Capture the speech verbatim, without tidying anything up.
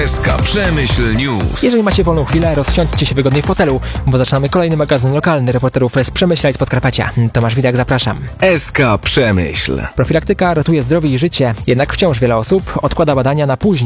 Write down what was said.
S K Przemyśl News. Jeżeli macie wolną chwilę, rozsiądźcie się wygodnie w fotelu, bo zaczynamy kolejny magazyn lokalny reporterów z Przemyśla i z Podkarpacia. Tomasz Widak, zapraszam. S K Przemyśl. Profilaktyka ratuje zdrowie i życie, jednak wciąż wiele osób odkłada badania na później.